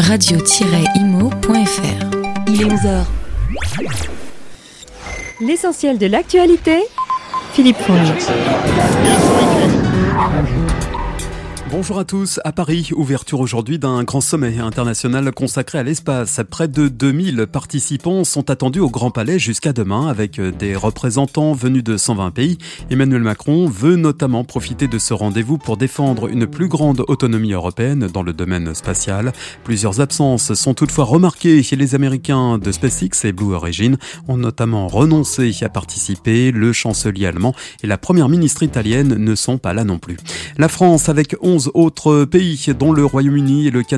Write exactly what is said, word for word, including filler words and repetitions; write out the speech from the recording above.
radio tiret imo point f r. Il est onze heures. L'essentiel de l'actualité, Philippe Fournier. Bonjour à tous. À Paris, ouverture aujourd'hui d'un grand sommet international consacré à l'espace. Près de deux mille participants sont attendus au Grand Palais jusqu'à demain avec des représentants venus de cent vingt pays. Emmanuel Macron veut notamment profiter de ce rendez-vous pour défendre une plus grande autonomie européenne dans le domaine spatial. Plusieurs absences sont toutefois remarquées. Les Américains de SpaceX et Blue Origin ont notamment renoncé à participer. Le chancelier allemand et la première ministre italienne ne sont pas là non plus. La France avec onze autres pays dont le Royaume-Uni et le Canada